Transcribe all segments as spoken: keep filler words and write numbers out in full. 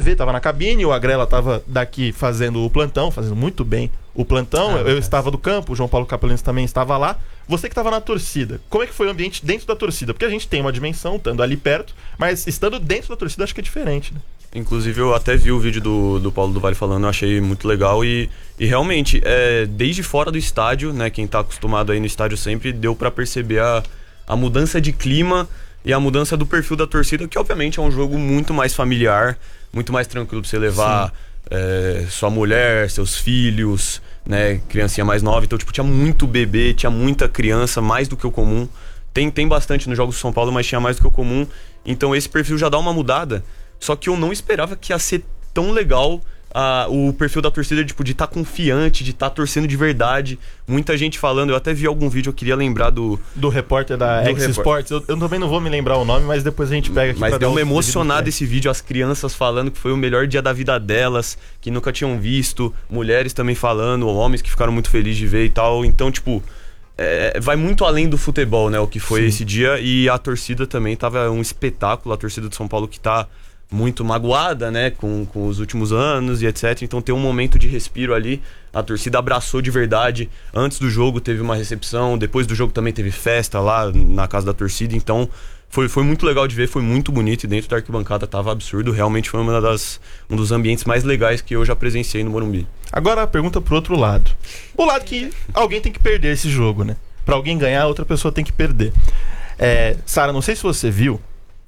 V, tava na cabine, o Agrela tava daqui fazendo o plantão, fazendo muito bem o plantão. Ah, eu é. estava do campo, o João Paulo Capelins também estava lá. Você que estava na torcida, como é que foi o ambiente dentro da torcida? Porque a gente tem uma dimensão, estando ali perto, mas estando dentro da torcida acho que é diferente, né? Inclusive eu até vi o vídeo do, do Paulo do Vale falando, eu achei muito legal e, e realmente, é, desde fora do estádio, né, quem tá acostumado aí no estádio sempre, deu pra perceber a, a mudança de clima e a mudança do perfil da torcida, que obviamente é um jogo muito mais familiar, muito mais tranquilo pra você levar é, sua mulher, seus filhos, né, criancinha mais nova. Então, tipo, tinha muito bebê, tinha muita criança, mais do que o comum. Tem, tem bastante nos jogos do São Paulo, mas tinha mais do que o comum. Então esse perfil já dá uma mudada. Só que eu não esperava que ia ser tão legal uh, o perfil da torcida, tipo, de estar tá confiante, de estar tá torcendo de verdade. Muita gente falando, eu até vi algum vídeo, eu queria lembrar do... Do repórter da X Sports. Eu, eu também não vou me lembrar o nome, mas depois a gente pega aqui. Mas deu uma emocionada esse vídeo, as crianças falando que foi o melhor dia da vida delas, que nunca tinham visto. Mulheres também falando, homens que ficaram muito felizes de ver e tal. Então, tipo... É, vai muito além do futebol, né? O que foi Sim. esse dia. E a torcida também tava um espetáculo. A torcida de São Paulo que tá muito magoada, né? Com, com os últimos anos e etcétera. Então tem um momento de respiro ali. A torcida abraçou de verdade. Antes do jogo teve uma recepção. Depois do jogo também teve festa lá na casa da torcida. Então foi, foi muito legal de ver. Foi muito bonito. E dentro da arquibancada tava absurdo. Realmente foi uma das, um dos ambientes mais legais que eu já presenciei no Morumbi. Agora a pergunta pro outro lado. O lado que alguém tem que perder esse jogo, né? Pra alguém ganhar, outra pessoa tem que perder. É, Sara, não sei se você viu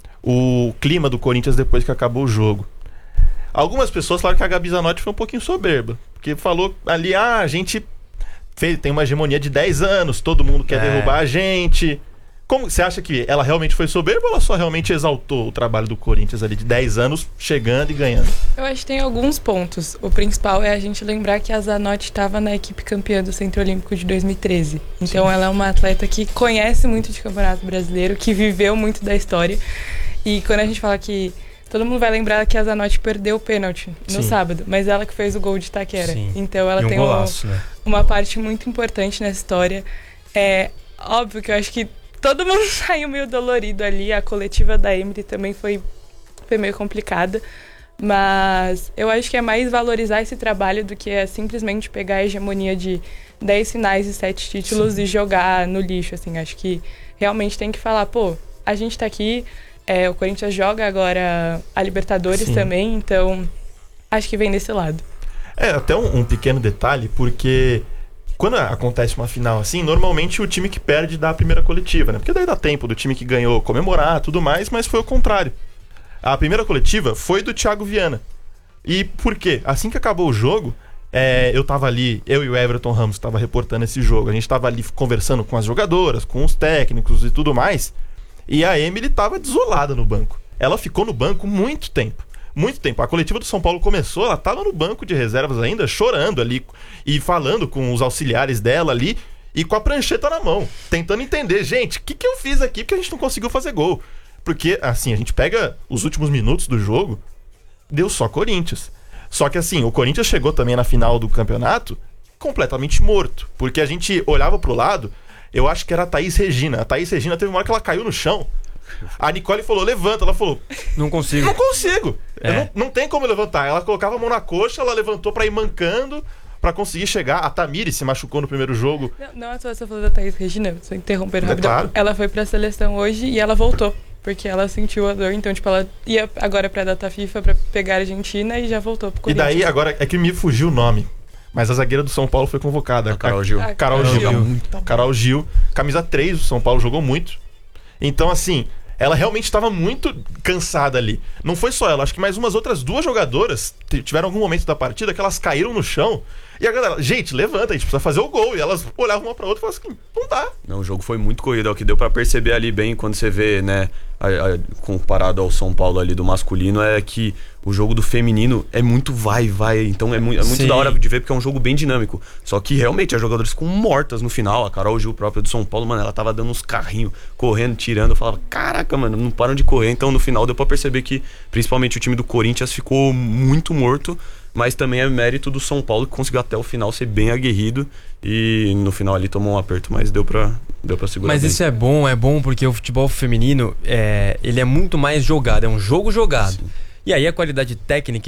o clima do Corinthians depois que acabou o jogo. Algumas pessoas falaram que a Gabi Zanotti foi um pouquinho soberba. Porque falou ali, ah, a gente fez, tem uma hegemonia de dez anos, todo mundo quer é. derrubar a gente. Como você acha que ela realmente foi soberba ou ela só realmente exaltou o trabalho do Corinthians ali de dez anos, chegando e ganhando? Eu acho que tem alguns pontos. O principal é a gente lembrar que a Zanotti estava na equipe campeã do Centro Olímpico de dois mil e treze. Então Sim. ela é uma atleta que conhece muito de Campeonato Brasileiro, que viveu muito da história. E quando a gente fala que... Todo mundo vai lembrar que a Zanotti perdeu o pênalti no Sim. sábado, mas ela que fez o gol de Itaquera. Sim. Então ela um tem golaço, um, né? uma parte muito importante nessa história. É óbvio que eu acho que todo mundo saiu meio dolorido ali. A coletiva da Emily também foi, foi meio complicada. Mas eu acho que é mais valorizar esse trabalho do que é simplesmente pegar a hegemonia de dez finais e sete títulos Sim. e jogar no lixo, assim. Acho que realmente tem que falar, pô, a gente tá aqui, é, o Corinthians joga agora a Libertadores Sim. também, então acho que vem desse lado. É, até um, um pequeno detalhe, porque... Quando acontece uma final assim, normalmente o time que perde dá a primeira coletiva, né? Porque daí dá tempo do time que ganhou comemorar, tudo mais, mas foi o contrário. A primeira coletiva foi do Thiago Viana. E por quê? Assim que acabou o jogo, é, eu tava ali, eu e o Everton Ramos tava reportando esse jogo. A gente tava ali conversando com as jogadoras, com os técnicos e tudo mais. E a Emily tava desolada no banco. Ela ficou no banco muito tempo. Muito tempo. A coletiva do São Paulo começou, ela tava no banco de reservas ainda, chorando ali e falando com os auxiliares dela ali e com a prancheta na mão, tentando entender, gente, o que, que eu fiz aqui porque a gente não conseguiu fazer gol? Porque, assim, a gente pega os últimos minutos do jogo, deu só Corinthians. Só que, assim, o Corinthians chegou também na final do campeonato completamente morto, porque a gente olhava pro lado, eu acho que era a Thaís Regina. A Thaís Regina teve uma hora que ela caiu no chão. A Nicole falou, levanta. Ela falou, não consigo. Não consigo. É. Não, não tem como levantar. Ela colocava a mão na coxa, ela levantou pra ir mancando, pra conseguir chegar. A Tamires se machucou no primeiro jogo. Não, não é só você falou da Thaís Regina, só interrompendo é rapidão. Claro. Ela foi pra seleção hoje e ela voltou, porque ela sentiu a dor. Então, tipo, ela ia agora pra data FIFA pra pegar a Argentina e já voltou pro Corinthians. E daí, agora, é que me fugiu o nome, mas a zagueira do São Paulo foi convocada. A Carol Gil. A Carol, Carol Gil. Gil. Carol Gil. Camisa três do São Paulo, jogou muito. Então, assim... Ela realmente estava muito cansada ali. Não foi só ela, acho que mais umas outras duas jogadoras tiveram algum momento da partida que elas caíram no chão. E a galera, gente, levanta, a gente precisa fazer o gol. E elas olhavam uma pra outra e falavam assim, não dá. Não, o jogo foi muito corrido, é o que deu pra perceber ali bem quando você vê, né, a, a, comparado ao São Paulo ali do masculino, é que o jogo do feminino é muito vai, vai. Então é muito, é muito da hora de ver, porque é um jogo bem dinâmico. Só que realmente as jogadoras ficam mortas no final. A Carol Gil, própria do São Paulo, mano, ela tava dando uns carrinhos, correndo, tirando. Eu falava, caraca, mano, não param de correr. Então no final deu pra perceber que principalmente o time do Corinthians ficou muito morto. Mas também é mérito do São Paulo, que conseguiu até o final ser bem aguerrido. E no final ali tomou um aperto, mas deu pra, deu pra segurar. Mas bem. Isso é bom, é bom porque o futebol feminino é, ele é muito mais jogado, é um jogo jogado. Sim. E aí a qualidade técnica